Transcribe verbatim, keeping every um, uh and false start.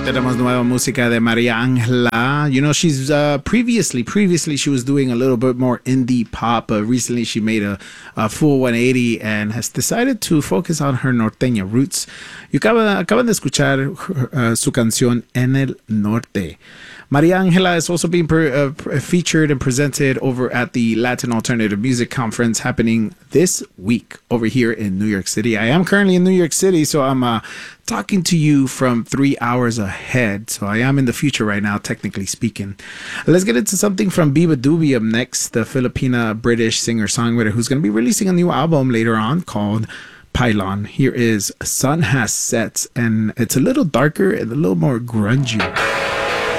Tenemos nueva música de Maria Angela. You know, she's uh, previously, previously she was doing a little bit more indie pop, but recently she made a, a full one eighty and has decided to focus on her norteña roots. Y acaban, acaban de escuchar uh, su canción En el Norte. Maria Angela is also being per, uh, featured and presented over at the Latin Alternative Music Conference happening this week over here in New York City. I am currently in New York City, so I'm uh, talking to you from three hours ahead. So I am in the future right now, technically speaking. Let's get into something from beabadoobee next, the Filipina-British singer-songwriter who's going to be releasing a new album later on called Pylon. Here is Sun Has Set, and it's a little darker and a little more grungy.